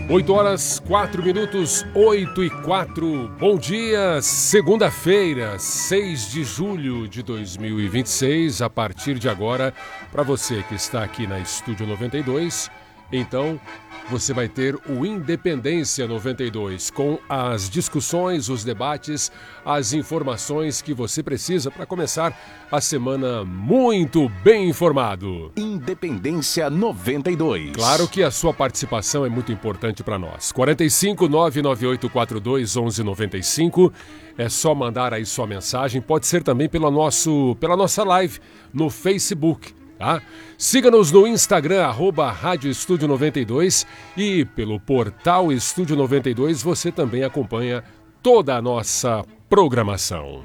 8 horas, 4 minutos, 8 e 4. Bom dia, segunda-feira, 6 de julho de 2026. A partir de agora, para você que está aqui na Estúdio 92, então você vai ter o Independência 92, com as discussões, os debates, as informações que você precisa para começar a semana muito bem informado. Independência 92. Claro que a sua participação é muito importante para nós. 45 99842 1195. É só mandar aí sua mensagem. Pode ser também pela nossa live no Facebook. Tá? Siga-nos no Instagram, Rádio Estúdio 92, e pelo portal Estúdio 92 você também acompanha toda a nossa programação.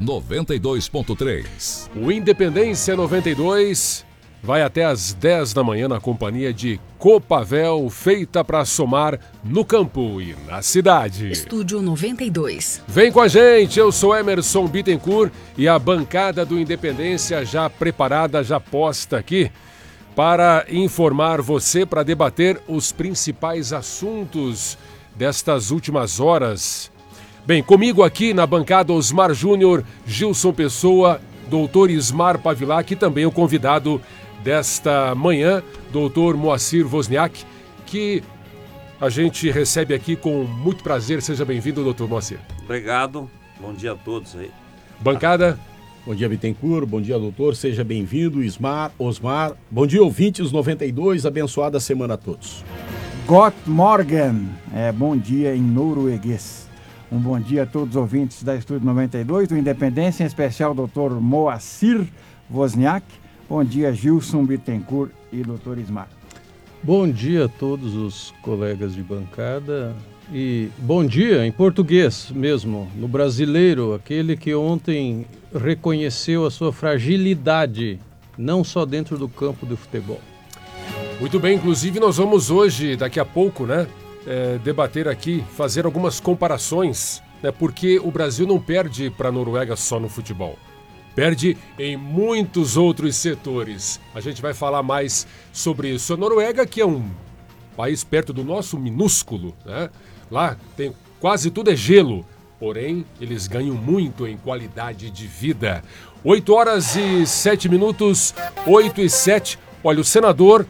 92.3. O Independência 92 vai até às 10 da manhã na companhia de Copavel, feita para somar no campo e na cidade. Estúdio 92. Vem com a gente, eu sou Emerson Bittencourt e a bancada do Independência já preparada, já posta aqui para informar você, para debater os principais assuntos destas últimas horas. Bem, comigo aqui na bancada Osmar Júnior, Gilson Pessoa, doutor Ismar Pavilac e também o convidado desta manhã, doutor Moacir Wozniak, que a gente recebe aqui com muito prazer. Seja bem-vindo, doutor Moacir. Obrigado, bom dia a todos aí. Bancada. Bom dia, Bittencourt, bom dia, doutor, seja bem-vindo, Osmar, bom dia, ouvintes 92, abençoada semana a todos. Gott Morgen, bom dia em norueguês. Um bom dia a todos os ouvintes da Estúdio 92, do Independência, em especial doutor Moacir Wozniak. Bom dia, Gilson Bittencourt e doutor Ismar. Bom dia a todos os colegas de bancada e bom dia em português mesmo, no brasileiro, aquele que ontem reconheceu a sua fragilidade, não só dentro do campo do futebol. Muito bem, inclusive nós vamos hoje, daqui a pouco, debater aqui, fazer algumas comparações, porque o Brasil não perde para a Noruega só no futebol. Perde em muitos outros setores. A gente vai falar mais sobre isso. A Noruega, que é um país perto do nosso, minúsculo, né? Lá tem quase tudo é gelo, porém eles ganham muito em qualidade de vida. 8 horas e 7 minutos, 8 e 7. Olha, o senador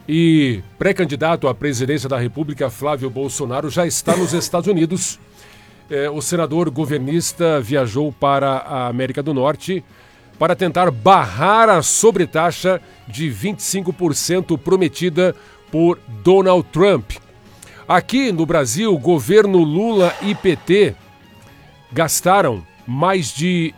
e pré-candidato à presidência da República, Flávio Bolsonaro, já está nos Estados Unidos. O senador governista viajou para a América do Norte para tentar barrar a sobretaxa de 25% prometida por Donald Trump. Aqui no Brasil, o governo Lula e PT gastaram mais de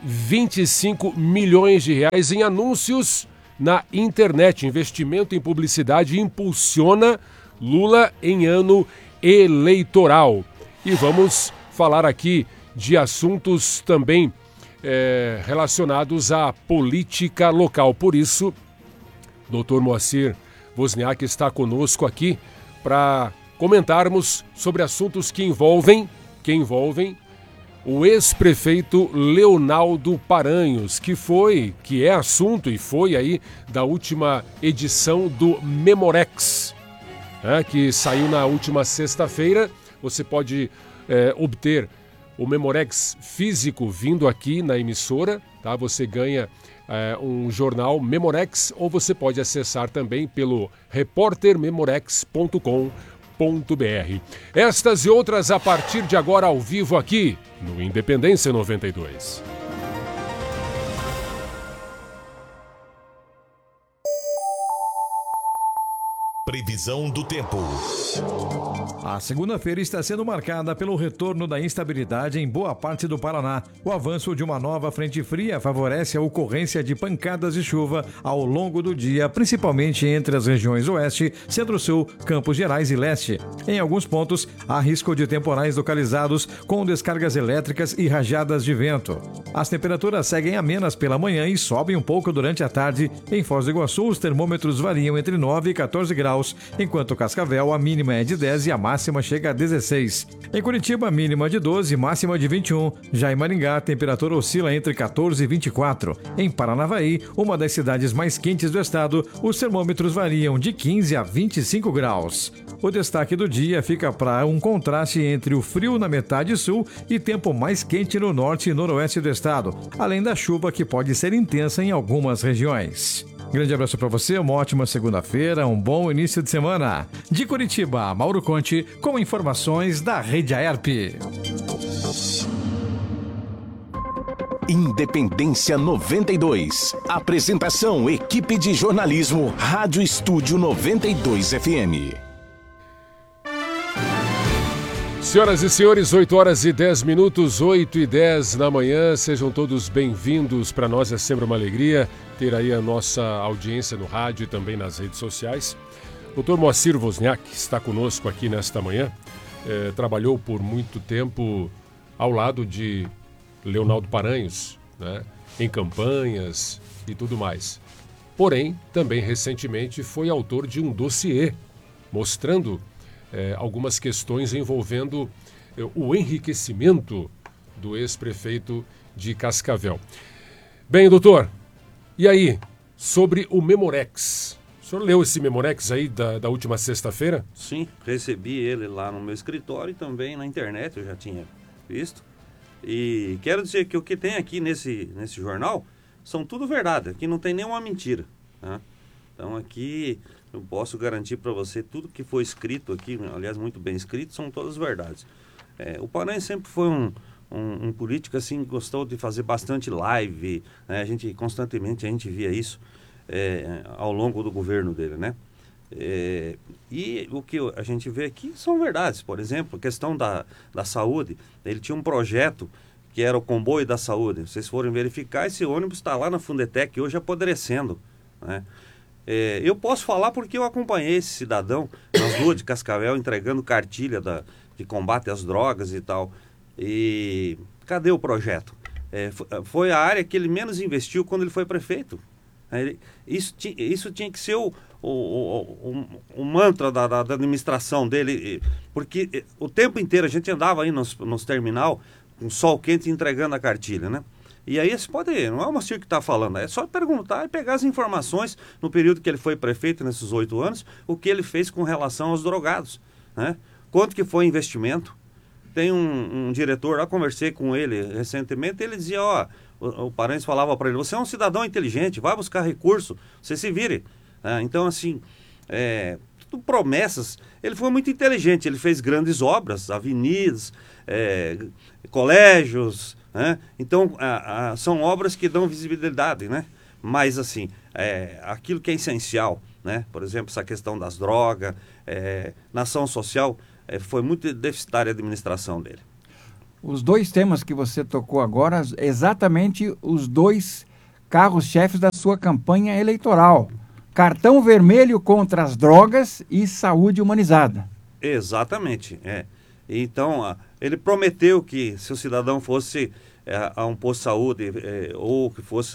25 milhões de reais em anúncios na internet. Investimento em publicidade impulsiona Lula em ano eleitoral. E vamos falar aqui de assuntos também relacionados à política local. Por isso, doutor Moacir Wozniak está conosco aqui para comentarmos sobre assuntos que envolvem o ex-prefeito Leonaldo Paranhos, que é assunto e foi aí da última edição do Memorex, que saiu na última sexta-feira. Você pode obter o Memorex físico vindo aqui na emissora, tá? Você ganha um jornal Memorex, ou você pode acessar também pelo repórtermemorex.com.br. Estas e outras a partir de agora ao vivo aqui no Independência 92. Previsão do tempo. A segunda-feira está sendo marcada pelo retorno da instabilidade em boa parte do Paraná. O avanço de uma nova frente fria favorece a ocorrência de pancadas de chuva ao longo do dia, principalmente entre as regiões Oeste, Centro-Sul, Campos Gerais e Leste. Em alguns pontos, há risco de temporais localizados com descargas elétricas e rajadas de vento. As temperaturas seguem amenas pela manhã e sobem um pouco durante a tarde. Em Foz do Iguaçu, os termômetros variam entre 9 e 14 graus, enquanto Cascavel a mínima é de 10 e a máxima chega a 16. Em Curitiba, a mínima de 12 e máxima de 21. Já em Maringá, a temperatura oscila entre 14 e 24. Em Paranavaí, uma das cidades mais quentes do estado, os termômetros variam de 15 a 25 graus. O destaque do dia fica para um contraste entre o frio na metade sul e tempo mais quente no norte e noroeste do estado, além da chuva que pode ser intensa em algumas regiões. Grande abraço para você, uma ótima segunda-feira, um bom início de semana. De Curitiba, Mauro Conte, com informações da Rede Aerp. Independência 92. Apresentação, equipe de jornalismo, Rádio Estúdio 92 FM. Senhoras e senhores, 8 horas e 10 minutos, 8 e 10 da manhã. Sejam todos bem-vindos. Para nós é sempre uma alegria ter aí a nossa audiência no rádio e também nas redes sociais. O Dr. Moacir Wozniak está conosco aqui nesta manhã. Trabalhou por muito tempo ao lado de Leonardo Paranhos, né, em campanhas e tudo mais. Porém, também recentemente foi autor de um dossiê mostrando algumas questões envolvendo o enriquecimento do ex-prefeito de Cascavel. Bem, doutor, e aí, sobre o Memorex? O senhor leu esse Memorex aí da última sexta-feira? Sim, recebi ele lá no meu escritório e também na internet, eu já tinha visto. E quero dizer que o que tem aqui nesse jornal são tudo verdade, aqui não tem nenhuma mentira, né? Então aqui eu posso garantir para você tudo que foi escrito aqui, aliás muito bem escrito, são todas verdades. O Paranhos sempre foi um político assim, gostou de fazer bastante live, né? Constantemente a gente via isso ao longo do governo dele, né? E o que a gente vê aqui são verdades. Por exemplo, a questão da saúde, ele tinha um projeto que era o comboio da saúde. Se vocês forem verificar, esse ônibus está lá na Fundetec hoje apodrecendo, né? Eu posso falar porque eu acompanhei esse cidadão nas ruas de Cascavel entregando cartilha de combate às drogas e tal. E cadê o projeto? Foi a área que ele menos investiu quando ele foi prefeito. Isso tinha que ser o mantra da administração dele, porque o tempo inteiro a gente andava aí nos terminal com sol quente entregando a cartilha, né? E aí você pode, não é o Moacir que está falando, é só perguntar e pegar as informações no período que ele foi prefeito, nesses 8 anos, o que ele fez com relação aos drogados, né? Quanto que foi investimento? Tem um diretor lá, conversei com ele recentemente, ele dizia, o Paranhos falava para ele, você é um cidadão inteligente, vai buscar recurso, você se vire. Então, assim, tudo promessas. Ele foi muito inteligente, ele fez grandes obras, avenidas, colégios, né? Então, são obras que dão visibilidade, né? Mas, assim, aquilo que é essencial, né? Por exemplo, essa questão das drogas, na ação social, foi muito deficitária a administração dele. Os dois temas que você tocou agora, exatamente os dois carros-chefes da sua campanha eleitoral. Cartão vermelho contra as drogas e saúde humanizada. Exatamente. Então, ele prometeu que se o cidadão fosse a um posto de saúde ou que fosse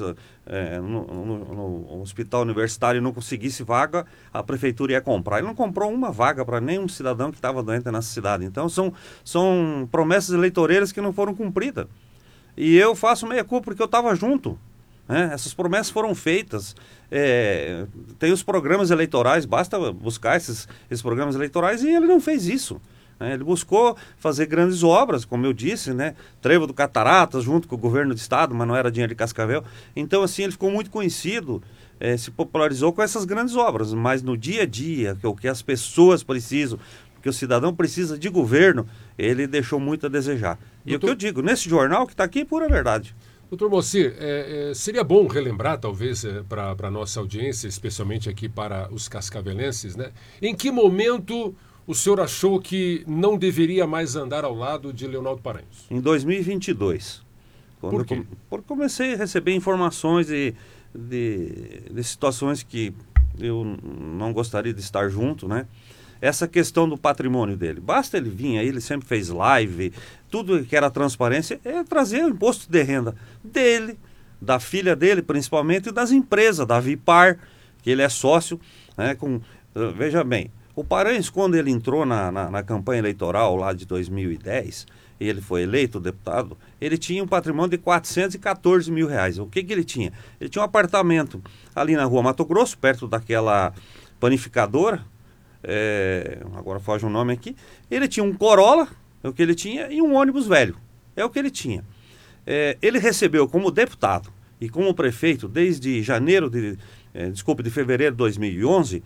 no hospital universitário e não conseguisse vaga, a prefeitura ia comprar. Ele não comprou uma vaga para nenhum cidadão que estava doente nessa cidade. Então, são promessas eleitoreiras que não foram cumpridas. E eu faço meia-culpa porque eu estava junto. Essas promessas foram feitas. Tem os programas eleitorais, basta buscar esses programas eleitorais, e ele não fez isso. Ele buscou fazer grandes obras, como eu disse, né? Trevo do Cataratas, junto com o governo do estado, mas não era dinheiro de Cascavel. Então, assim, ele ficou muito conhecido, se popularizou com essas grandes obras, mas no dia a dia, que é o que as pessoas precisam, que o cidadão precisa de governo, ele deixou muito a desejar. E o que eu digo, nesse jornal que está aqui, é pura verdade. Doutor Moacir, seria bom relembrar, talvez, para a nossa audiência, especialmente aqui para os cascavelenses, né? Em que momento o senhor achou que não deveria mais andar ao lado de Leonardo Paranhos? Em 2022. Por quê? Porque comecei a receber informações de situações que eu não gostaria de estar junto, né? Essa questão do patrimônio dele. Basta ele vir aí, ele sempre fez live, tudo que era transparência, trazer o imposto de renda dele, da filha dele principalmente, e das empresas, da Vipar, que ele é sócio, né? Veja bem, o Paranhos, quando ele entrou na campanha eleitoral lá de 2010, e ele foi eleito deputado, ele tinha um patrimônio de 414 mil reais. O que ele tinha? Ele tinha um apartamento ali na rua Mato Grosso, perto daquela panificadora, agora foge o nome aqui, ele tinha um Corolla, é o que ele tinha, e um ônibus velho, é o que ele tinha. Ele recebeu como deputado e como prefeito desde de fevereiro de 2011,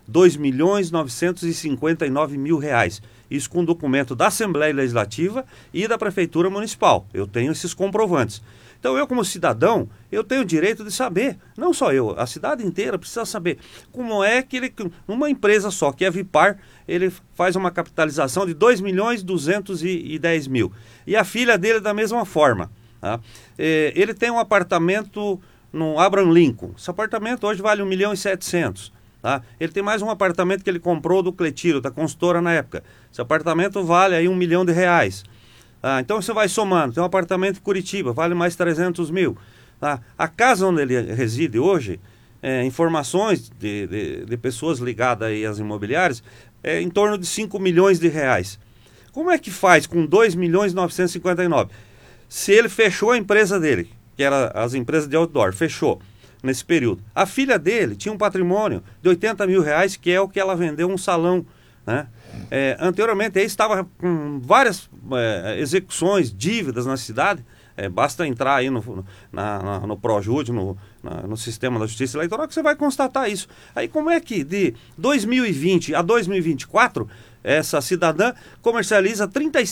R$2.959.000. Isso com documento da Assembleia Legislativa e da Prefeitura Municipal. Eu tenho esses comprovantes. Então eu, como cidadão, eu tenho o direito de saber, não só eu, a cidade inteira precisa saber como é que uma empresa só, que é Vipar, ele faz uma capitalização de R$2.210.000. E a filha dele da mesma forma. Tá? Ele tem um apartamento no Abraham Lincoln. Esse apartamento hoje vale R$1.700.000. Tá? Ele tem mais um apartamento que ele comprou do Cletiro, da consultora na época. Esse apartamento vale aí R$1 milhão. Então você vai somando. Tem um apartamento em Curitiba, vale mais 300 mil. Tá? A casa onde ele reside hoje, informações de pessoas ligadas aí às imobiliárias, em torno de R$5 milhões. Como é que faz com 2.959.000? Se ele fechou a empresa dele, que era as empresas de outdoor, fechou nesse período. A filha dele tinha um patrimônio de R$80 mil, que é o que ela vendeu um salão, né? Anteriormente, ele estava com várias execuções, dívidas na cidade. Basta entrar aí no Projude, no sistema da Justiça Eleitoral, que você vai constatar isso. Aí como é que de 2020 a 2024, essa cidadã comercializa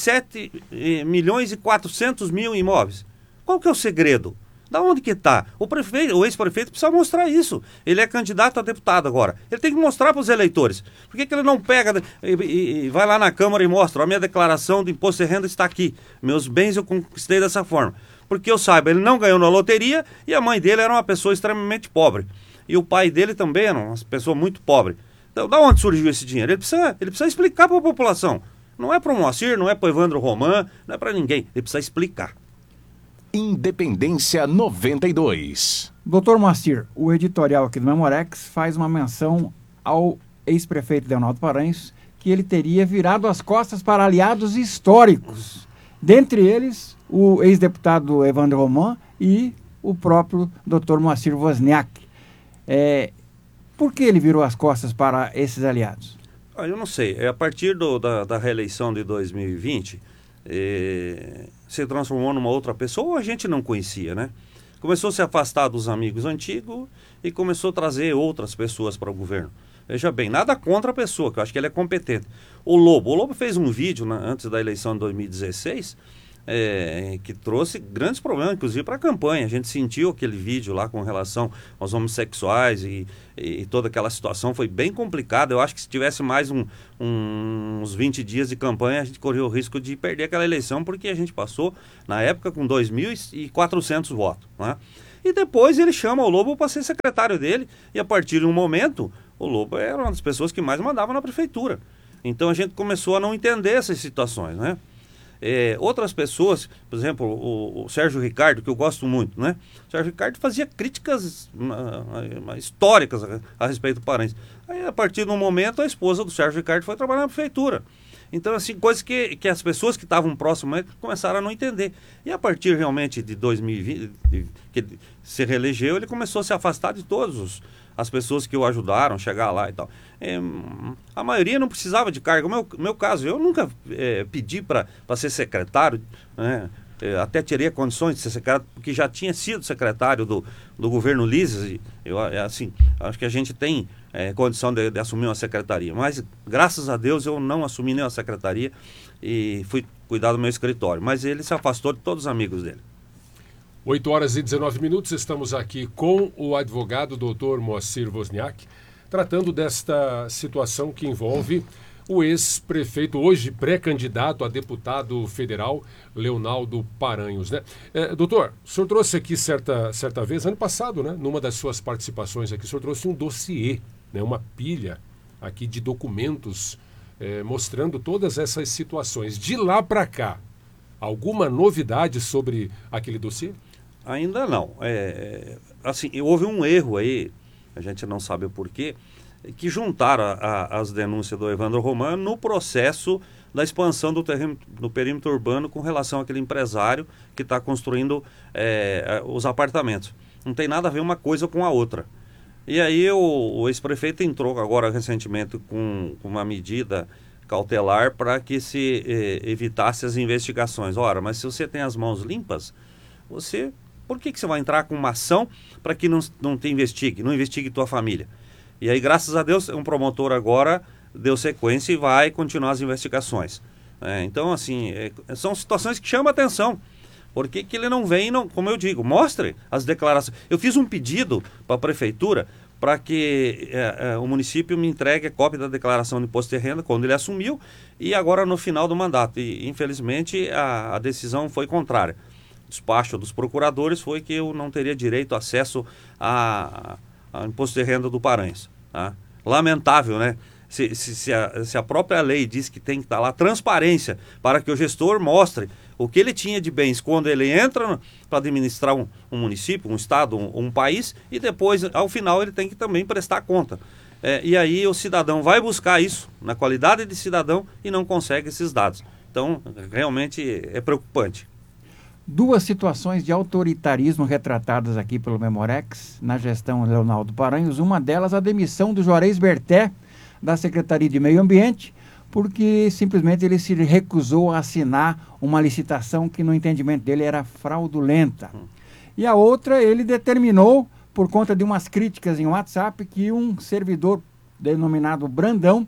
37.400.000 imóveis? Qual que é o segredo? Da onde que está? O ex-prefeito precisa mostrar isso. Ele é candidato a deputado agora. Ele tem que mostrar para os eleitores. Por que ele não pega e vai lá na Câmara e mostra: a minha declaração de imposto de renda está aqui. Meus bens eu conquistei dessa forma. Porque eu saiba, ele não ganhou na loteria e a mãe dele era uma pessoa extremamente pobre. E o pai dele também era uma pessoa muito pobre. Então, da onde surgiu esse dinheiro? Ele precisa explicar para a população. Não é para o Moacir, não é para o Evandro Roman, não é para ninguém. Ele precisa explicar. Independência 92. Doutor Moacir, o editorial aqui do Memorex faz uma menção ao ex-prefeito Leonardo Paranhos, que ele teria virado as costas para aliados históricos. Dentre eles, o ex-deputado Evandro Roman e o próprio doutor Moacir Wozniak. Por que ele virou as costas para esses aliados? Eu não sei. A partir da reeleição de 2020... se transformou numa outra pessoa, ou a gente não conhecia, né? Começou a se afastar dos amigos antigos e começou a trazer outras pessoas para o governo. Veja bem, nada contra a pessoa, que eu acho que ele é competente. O Lobo fez um vídeo antes da eleição de 2016, que trouxe grandes problemas, inclusive para a campanha. A gente sentiu aquele vídeo lá com relação aos homossexuais e toda aquela situação foi bem complicada. Eu acho que se tivesse mais uns 20 dias de campanha, a gente correu o risco de perder aquela eleição, porque a gente passou, na época, com 2.400 votos, né? E depois ele chama o Lobo para ser secretário dele, e a partir de um momento, o Lobo era uma das pessoas que mais mandava na prefeitura. Então a gente começou a não entender essas situações, né? Outras pessoas, por exemplo, o Sérgio Ricardo, que eu gosto muito, né? O Sérgio Ricardo fazia críticas históricas a respeito do Paranhos. Aí, a partir de um momento, a esposa do Sérgio Ricardo foi trabalhar na prefeitura. Então, assim, coisas que as pessoas que estavam próximas começaram a não entender. E a partir realmente de 2020, que se reelegeu, ele começou a se afastar de todas as pessoas que o ajudaram a chegar lá e tal. A maioria não precisava de cargo. No meu caso, eu nunca pedi para ser secretário, né? Até teria condições de ser secretário, porque já tinha sido secretário do governo Lises. Acho que a gente tem condição de assumir uma secretaria. Mas, graças a Deus, eu não assumi nenhuma secretaria e fui cuidar do meu escritório. Mas ele se afastou de todos os amigos dele. 8h19, estamos aqui com o advogado Dr. Moacir Wozniak, tratando desta situação que envolve o ex-prefeito, hoje pré-candidato a deputado federal, Leonardo Paranhos, né? Doutor, o senhor trouxe aqui certa vez, ano passado, né, numa das suas participações aqui, o senhor trouxe um dossiê, né, uma pilha aqui de documentos mostrando todas essas situações. De lá para cá, alguma novidade sobre aquele dossiê? Ainda não. Houve um erro aí, a gente não sabe o porquê, que juntaram as denúncias do Evandro Roman no processo da expansão do perímetro urbano com relação àquele empresário que está construindo os apartamentos. Não tem nada a ver uma coisa com a outra. E aí o ex-prefeito entrou agora recentemente com uma medida cautelar para que se evitasse as investigações. Ora, mas se você tem as mãos limpas, por que você vai entrar com uma ação para que não te investigue, não investigue tua família? E aí, graças a Deus, um promotor agora deu sequência e vai continuar as investigações. Então, assim, são situações que chamam a atenção. Por que ele não vem, como eu digo, mostre as declarações. Eu fiz um pedido para a prefeitura para que o município me entregue a cópia da declaração de imposto de renda quando ele assumiu e agora no final do mandato. E, infelizmente, a decisão foi contrária. O despacho dos procuradores foi que eu não teria direito a acesso ao imposto de renda do Paranhos. Tá? Lamentável, né? Se a própria lei diz que tem que estar lá transparência para que o gestor mostre o que ele tinha de bens quando ele entra para administrar um município, um estado, um país, e depois, ao final, ele tem que também prestar conta. E aí o cidadão vai buscar isso na qualidade de cidadão e não consegue esses dados. Então, realmente é preocupante. Duas situações de autoritarismo retratadas aqui pelo Memorex na gestão Leonardo Paranhos. Uma delas, a demissão do Juarez Berté, da Secretaria de Meio Ambiente, porque simplesmente ele se recusou a assinar uma licitação que no entendimento dele era fraudulenta. E a outra, ele determinou, por conta de umas críticas em WhatsApp, que um servidor denominado Brandão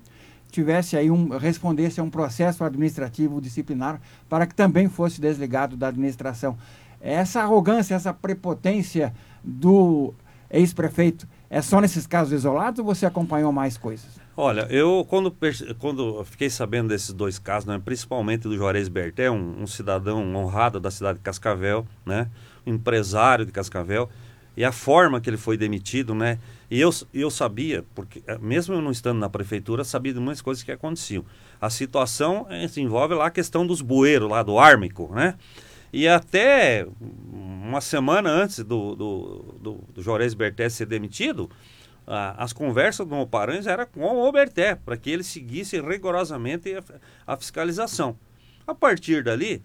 respondesse a um processo administrativo disciplinar para que também fosse desligado da administração. Essa arrogância, essa prepotência do ex-prefeito é só nesses casos isolados ou você acompanhou mais coisas? Olha, eu quando fiquei sabendo desses dois casos, né, principalmente do Juarez Berté, um cidadão honrado da cidade de Cascavel, né, um empresário de Cascavel, e a forma que ele foi demitido, né, e eu sabia, porque mesmo eu não estando na prefeitura, sabia de muitas coisas que aconteciam. A situação envolve lá a questão dos bueiros lá do Ármico, né, e até uma semana antes do Juarez Berté ser demitido, as conversas do Paranhos eram com o Berté, para que ele seguisse rigorosamente a fiscalização. A partir dali,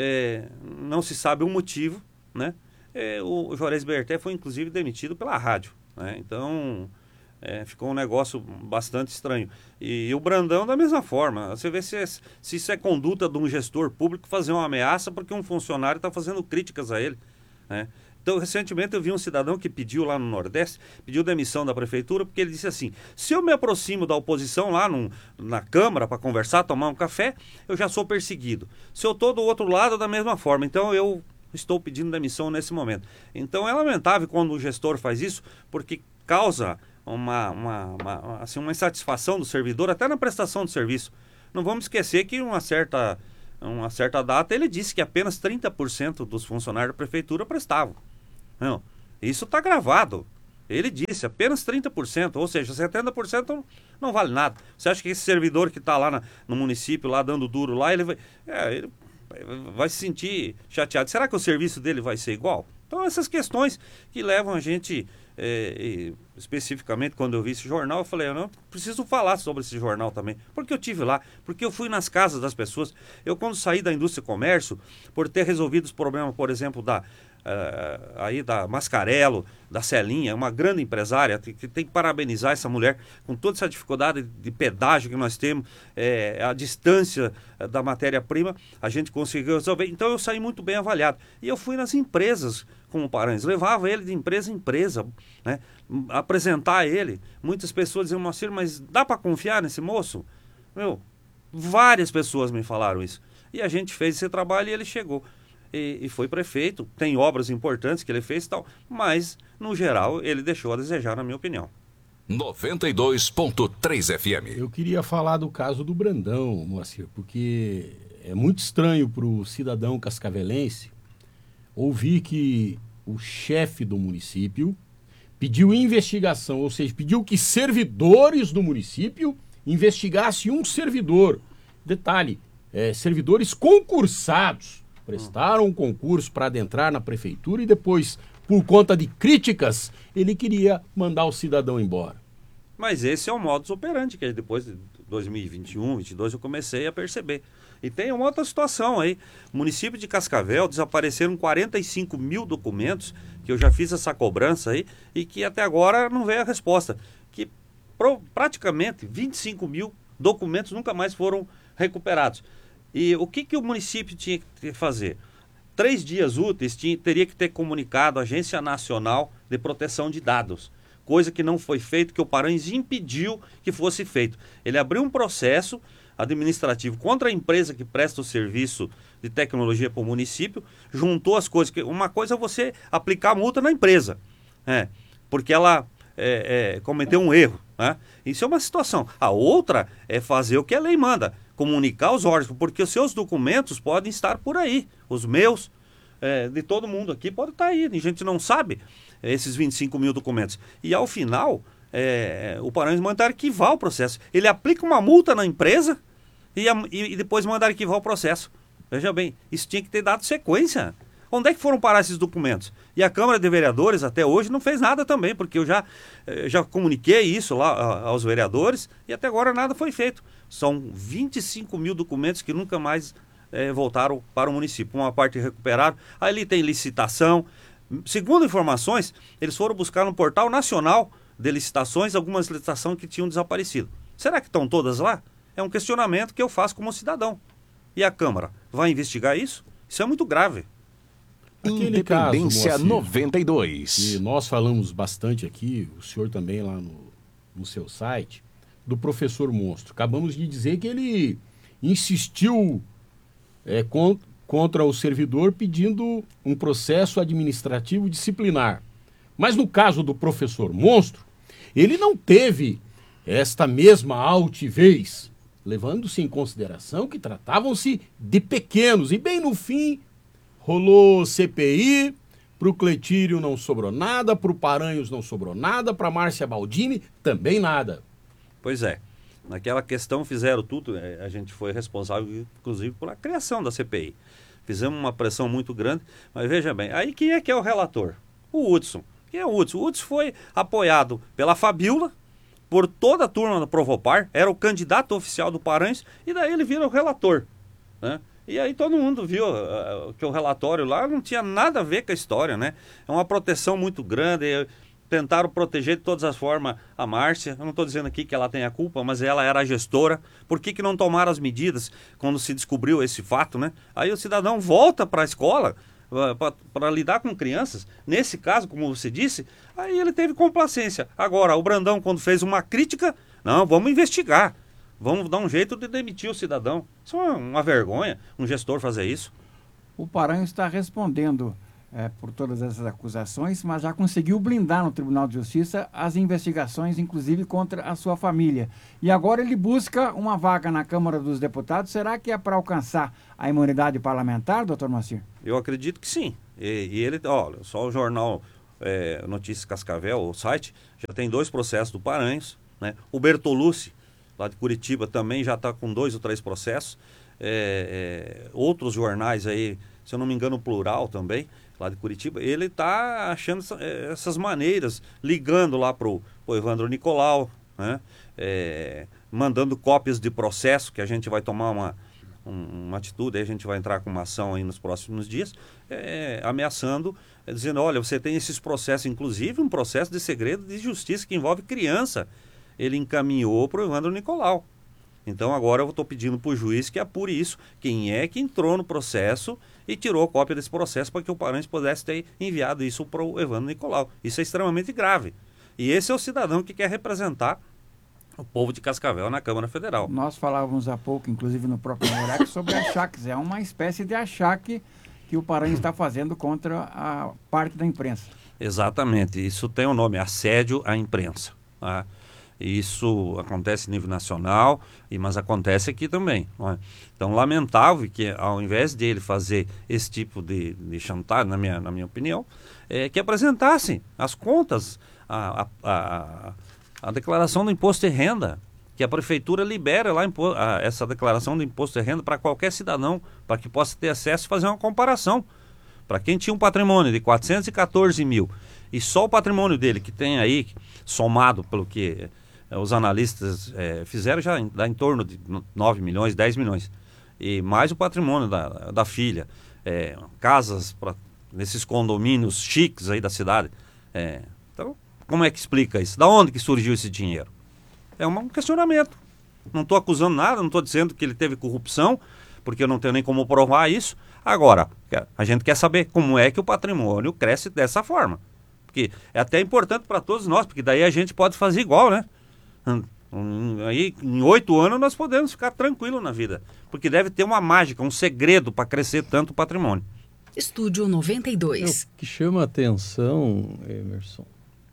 não se sabe o motivo, né? O Juarez Berté foi inclusive demitido pela rádio, né? Então ficou um negócio bastante estranho. E o Brandão da mesma forma. Você vê se isso é conduta de um gestor público fazer uma ameaça porque um funcionário está fazendo críticas a ele, né? Então, recentemente eu vi um cidadão que pediu lá no Nordeste, pediu demissão da prefeitura, porque ele disse assim, se eu me aproximo da oposição lá na Câmara para conversar, tomar um café, eu já sou perseguido. Se eu estou do outro lado, da mesma forma. Então, eu estou pedindo demissão nesse momento. Então, é lamentável quando o gestor faz isso, porque causa uma insatisfação do servidor, até na prestação de serviço. Não vamos esquecer que uma certa data ele disse que apenas 30% dos funcionários da prefeitura prestavam. Não, isso está gravado. Ele disse apenas 30%, ou seja, 70% não vale nada. Você acha que esse servidor que está lá no município, lá dando duro lá, ele vai se sentir chateado? Será que o serviço dele vai ser igual? Então essas questões que levam a gente, especificamente quando eu vi esse jornal, eu falei, eu não preciso falar sobre esse jornal também, porque eu tive lá, porque eu fui nas casas das pessoas. Eu quando saí da indústria e comércio, por ter resolvido os problemas, por exemplo, da Mascarello, da Celinha, uma grande empresária, que tem que parabenizar essa mulher com toda essa dificuldade de pedágio que nós temos, a distância da matéria-prima, a gente conseguiu resolver. Então eu saí muito bem avaliado. E eu fui nas empresas como Paranhos, levava ele de empresa em empresa, né? Apresentar ele. Muitas pessoas diziam, Moacir, mas dá para confiar nesse moço? Várias pessoas me falaram isso. E a gente fez esse trabalho e ele chegou. E foi prefeito, tem obras importantes que ele fez e tal, mas, no geral, ele deixou a desejar, na minha opinião. 92.3 FM. Eu queria falar do caso do Brandão, Moacir, porque é muito estranho para o cidadão cascavelense ouvir que o chefe do município pediu investigação, ou seja, pediu que servidores do município investigassem um servidor. Detalhe, servidores concursados. Prestaram um concurso para adentrar na prefeitura e depois, por conta de críticas, ele queria mandar o cidadão embora. Mas esse é o modus operandi, que depois 2021, 2022, eu comecei a perceber. E tem uma outra situação aí. O município de Cascavel desapareceram 45 mil documentos, que eu já fiz essa cobrança aí, e que até agora não veio a resposta. Que praticamente 25 mil documentos nunca mais foram recuperados. E o que o município tinha que fazer? 3 dias úteis teria que ter comunicado a Agência Nacional de Proteção de Dados, coisa que não foi feito, que o Paranhos impediu que fosse feito. Ele abriu um processo administrativo contra a empresa que presta o serviço de tecnologia para o município, juntou as coisas. Uma coisa é você aplicar multa na empresa, porque ela cometeu um erro. Né? Isso é uma situação. A outra é fazer o que a lei manda, comunicar aos órgãos, porque os seus documentos podem estar por aí. Os meus, de todo mundo aqui, pode estar aí. A gente não sabe esses 25 mil documentos. E ao final, o Paranhos manda arquivar o processo. Ele aplica uma multa na empresa e depois manda arquivar o processo. Veja bem, isso tinha que ter dado sequência. Onde é que foram parar esses documentos? E a Câmara de Vereadores até hoje não fez nada também, porque eu já comuniquei isso lá aos vereadores e até agora nada foi feito. São 25 mil documentos que nunca mais voltaram para o município. Uma parte recuperada, ali tem licitação. Segundo informações, eles foram buscar no Portal Nacional de Licitações algumas licitações que tinham desaparecido. Será que estão todas lá? É um questionamento que eu faço como cidadão. E a Câmara vai investigar isso? Isso é muito grave. Independência caso, Moacir, 92. E nós falamos bastante aqui, o senhor também lá no seu site, do professor Monstro. Acabamos de dizer que ele insistiu contra o servidor pedindo um processo administrativo disciplinar. Mas no caso do professor Monstro, ele não teve esta mesma altivez, levando-se em consideração que tratavam-se de pequenos. E bem no fim, rolou CPI, para o Cletírio não sobrou nada, para o Paranhos não sobrou nada, para a Márcia Baldini também nada. Pois é. Naquela questão fizeram tudo, a gente foi responsável, inclusive, pela criação da CPI. Fizemos uma pressão muito grande, mas veja bem, aí quem é que é o relator? O Hudson. Quem é o Hudson? O Hudson foi apoiado pela Fabiola, por toda a turma do Provopar, era o candidato oficial do Paranhos, e daí ele vira o relator, né? E aí todo mundo viu que o relatório lá não tinha nada a ver com a história, né? É uma proteção muito grande, tentaram proteger de todas as formas a Márcia. Eu não estou dizendo aqui que ela tem a culpa, mas ela era a gestora. Por que não tomaram as medidas quando se descobriu esse fato, né? Aí o cidadão volta para a escola para lidar com crianças. Nesse caso, como você disse, aí ele teve complacência. Agora, o Brandão, quando fez uma crítica, não, vamos investigar. Vamos dar um jeito de demitir o cidadão. Isso é uma vergonha, um gestor fazer isso. O Paranhos está respondendo por todas essas acusações, mas já conseguiu blindar no Tribunal de Justiça as investigações, inclusive contra a sua família. E agora ele busca uma vaga na Câmara dos Deputados. Será que é para alcançar a imunidade parlamentar, doutor Moacir? Eu acredito que sim. E ele, olha, só o jornal Notícias Cascavel, o site, já tem 2 processos do Paranhos, né? O Bertolucci, lá de Curitiba, também já está com 2 ou 3 processos. Outros jornais aí, se eu não me engano, o Plural também, lá de Curitiba, ele está achando essas maneiras, ligando lá para o Evandro Nicolau, né? Mandando cópias de processo, que a gente vai tomar uma atitude, aí a gente vai entrar com uma ação aí nos próximos dias, ameaçando, dizendo, olha, você tem esses processos, inclusive um processo de segredo de justiça que envolve criança. Ele encaminhou para o Evandro Nicolau. Então agora eu estou pedindo para o juiz que apure isso, quem é que entrou no processo e tirou cópia desse processo para que o Paranhos pudesse ter enviado isso para o Evandro Nicolau. Isso é extremamente grave. E esse é o cidadão que quer representar o povo de Cascavel na Câmara Federal. Nós falávamos há pouco, inclusive no próprio Morac, sobre achaques. É uma espécie de achaque que o Paranhos está fazendo contra a parte da imprensa. Exatamente. Isso tem um nome, assédio à imprensa. Tá? Isso acontece em nível nacional, mas acontece aqui também. Não é? Então, lamentável que, ao invés dele fazer esse tipo de chantagem, na minha opinião, que apresentasse as contas, a declaração do imposto de renda, que a prefeitura libera lá essa declaração do imposto de renda para qualquer cidadão, para que possa ter acesso e fazer uma comparação. Para quem tinha um patrimônio de 414 mil e só o patrimônio dele, que tem aí, somado pelo que os analistas fizeram, já dá em torno de 9 milhões, 10 milhões. E mais o patrimônio da filha. Casas nesses condomínios chiques aí da cidade. Então, como é que explica isso? Da onde que surgiu esse dinheiro? É um questionamento. Não estou acusando nada, não estou dizendo que ele teve corrupção, porque eu não tenho nem como provar isso. Agora, a gente quer saber como é que o patrimônio cresce dessa forma. Porque é até importante para todos nós, porque daí a gente pode fazer igual, né? Aí, em 8 anos, nós podemos ficar tranquilos na vida. Porque deve ter uma mágica, um segredo para crescer tanto o patrimônio. Estúdio 92. O que chama a atenção, Emerson,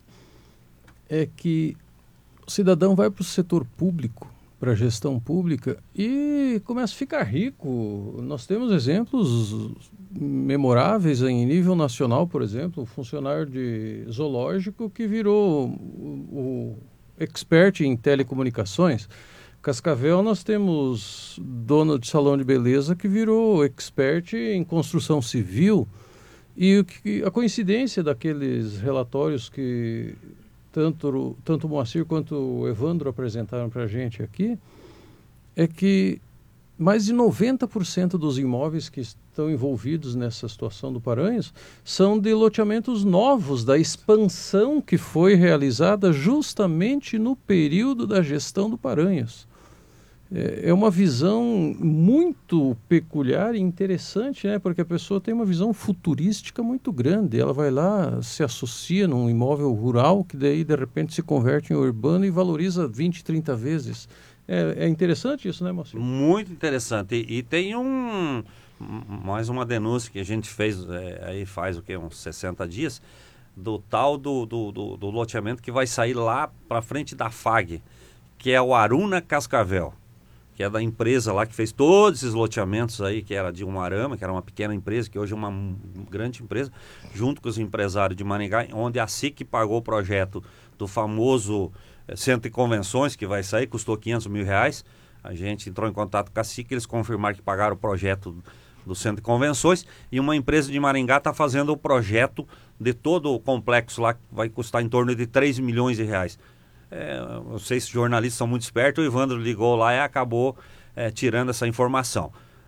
é que o cidadão vai para o setor público, para a gestão pública, e começa a ficar rico. Nós temos exemplos memoráveis em nível nacional, por exemplo, um funcionário de zoológico que virou o expert em telecomunicações. Cascavel, nós temos dono de salão de beleza que virou expert em construção civil. E a coincidência daqueles relatórios que tanto o Moacir quanto o Evandro apresentaram para a gente aqui, é que mais de 90% dos imóveis que estão envolvidos nessa situação do Paranhos são de loteamentos novos, da expansão que foi realizada justamente no período da gestão do Paranhos. É uma visão muito peculiar e interessante, né? Porque a pessoa tem uma visão futurística muito grande. Ela vai lá, se associa num imóvel rural, que daí de repente se converte em urbano e valoriza 20, 30 vezes. É interessante isso, né, Moacir? Muito interessante. E tem mais uma denúncia que a gente fez, aí faz uns 60 dias, do tal do loteamento que vai sair lá para frente da FAG, que é o Aruna Cascavel, que é da empresa lá que fez todos esses loteamentos aí, que era de Umuarama, que era uma pequena empresa, que hoje é uma grande empresa, junto com os empresários de Maringá, onde a SIC pagou o projeto do famoso centro de convenções, que vai sair, custou R$500 mil. A gente entrou em contato com a SIC, eles confirmaram que pagaram o projeto do centro de convenções, e uma empresa de Maringá está fazendo o projeto de todo o complexo lá, que vai custar em torno de R$3 milhões. Não sei se os jornalistas são muito espertos, o Evandro ligou lá e acabou tirando essa informação.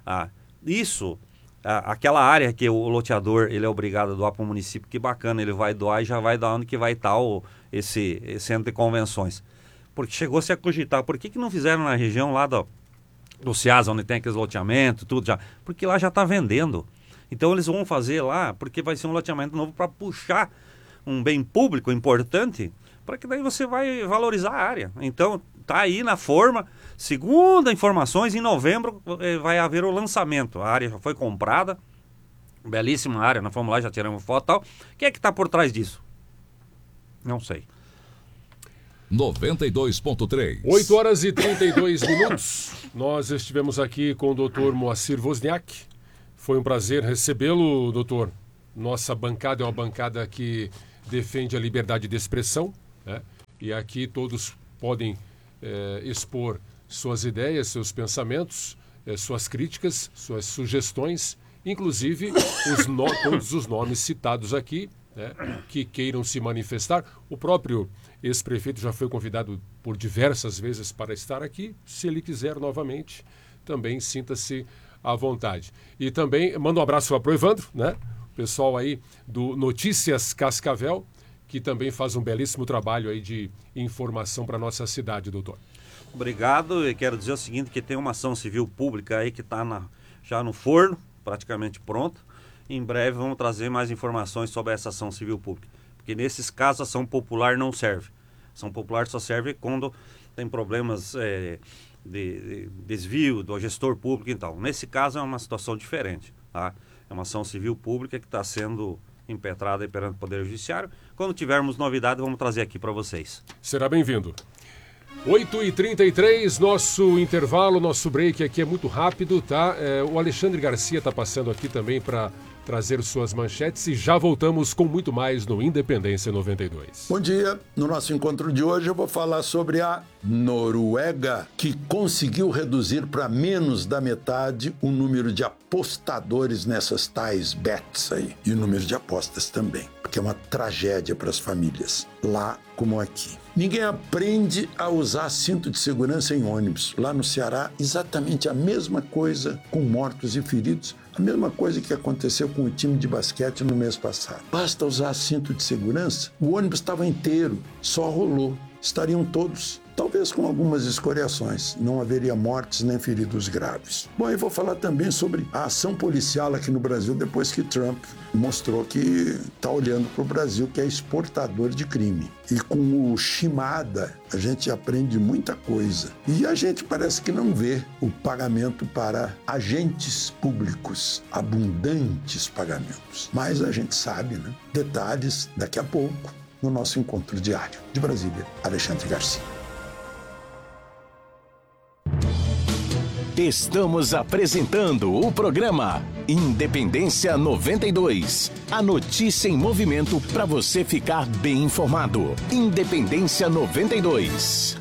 Aquela área que o loteador ele é obrigado a doar para o município, que bacana, ele vai doar e já vai dar onde que vai estar esse centro de convenções. Porque chegou-se a cogitar, por que não fizeram na região lá do Ceasa, onde tem aqueles loteamentos, tudo já? Porque lá já está vendendo. Então eles vão fazer lá, porque vai ser um loteamento novo para puxar um bem público importante, para que daí você vai valorizar a área. Então, está aí na forma. Segundo informações, em novembro vai haver o lançamento. A área já foi comprada, belíssima área, nós fomos lá, já tiramos foto e tal. Quem é que está por trás disso? Não sei. 92.3. 8 horas e 32 minutos. Nós estivemos aqui com o Dr. Moacir Wozniak. Foi um prazer recebê-lo, doutor. Nossa bancada é uma bancada que defende a liberdade de expressão, né? E aqui todos podem expor suas ideias, seus pensamentos, suas críticas, suas sugestões, inclusive todos os nomes citados aqui, né, que queiram se manifestar. O próprio ex-prefeito já foi convidado por diversas vezes para estar aqui. Se ele quiser novamente, também sinta-se à vontade. E também mando um abraço lá para o Evandro, né? O pessoal aí do Notícias Cascavel, que também faz um belíssimo trabalho aí de informação para a nossa cidade, doutor. Obrigado, e quero dizer o seguinte, que tem uma ação civil pública aí que está já no forno, praticamente pronta. Em breve vamos trazer mais informações sobre essa ação civil pública, porque nesses casos a ação popular não serve. A ação popular só serve quando tem problemas de desvio do gestor público e tal. Nesse caso é uma situação diferente, tá? É uma ação civil pública que está sendo impetrada perante o Poder Judiciário. Quando tivermos novidade, vamos trazer aqui para vocês. Será bem-vindo. 8h33, nosso intervalo, nosso break aqui é muito rápido, tá? O Alexandre Garcia está passando aqui também para trazer suas manchetes e já voltamos com muito mais no Independência 92. Bom dia, no nosso encontro de hoje eu vou falar sobre a Noruega, que conseguiu reduzir para menos da metade o número de apostadores nessas tais bets aí, e o número de apostas também. que é uma tragédia para as famílias, lá como aqui. Ninguém aprende a usar cinto de segurança em ônibus. Lá no Ceará, exatamente a mesma coisa com mortos e feridos, a mesma coisa que aconteceu com o time de basquete no mês passado. Basta usar cinto de segurança, o ônibus estava inteiro, só rolou. Estariam todos, talvez com algumas escoriações. Não haveria mortes nem feridos graves. Bom, eu vou falar também sobre a ação policial aqui no Brasil depois que Trump mostrou que está olhando para o Brasil, que é exportador de crime. E com o Shimada, a gente aprende muita coisa. E a gente parece que não vê o pagamento para agentes públicos, abundantes pagamentos. Mas a gente sabe, né? Detalhes daqui a pouco, no nosso encontro diário. De Brasília, Alexandre Garcia. Estamos apresentando o programa Independência 92. A notícia em movimento para você ficar bem informado. Independência 92.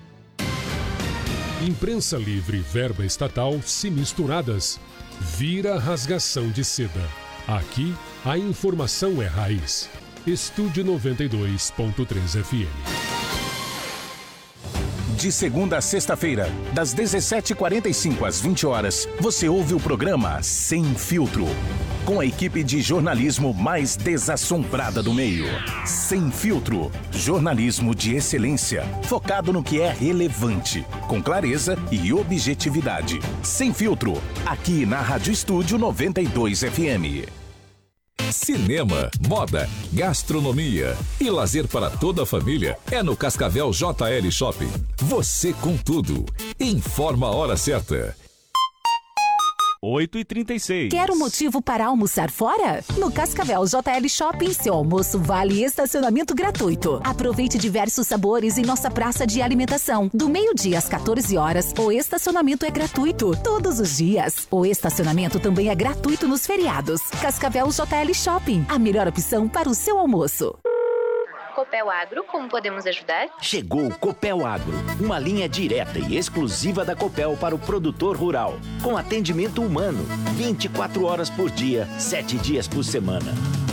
Imprensa livre e verba estatal, se misturadas, vira rasgação de seda. Aqui, a informação é raiz. Estúdio 92.3 FM. De segunda a sexta-feira, das 17h45 às 20 horas, você ouve o programa Sem Filtro, com a equipe de jornalismo mais desassombrada do meio. Sem Filtro, jornalismo de excelência, focado no que é relevante, com clareza e objetividade. Sem Filtro, aqui na Rádio Estúdio 92 FM. Cinema, moda, gastronomia e lazer para toda a família é no Cascavel JL Shopping. Você com tudo. Informa a hora certa. 8h36. Quer um motivo para almoçar fora? No Cascavel JL Shopping, seu almoço vale estacionamento gratuito. Aproveite diversos sabores em nossa praça de alimentação. Do meio-dia às 14 horas, o estacionamento é gratuito todos os dias. O estacionamento também é gratuito nos feriados. Cascavel JL Shopping, a melhor opção para o seu almoço. Copel Agro, como podemos ajudar? Chegou o Copel Agro, uma linha direta e exclusiva da Copel para o produtor rural, com atendimento humano, 24 horas por dia, 7 dias por semana.